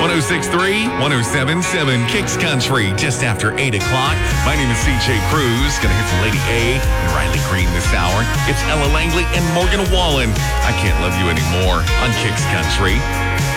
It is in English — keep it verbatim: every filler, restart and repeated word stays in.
oh six three, one oh seven seven Kicks Country, just after eight o'clock. My name is C J Cruz. Gonna hear from Lady A and Riley Green this hour. It's Ella Langley and Morgan Wallen. I Can't Love You Anymore on Kicks Country.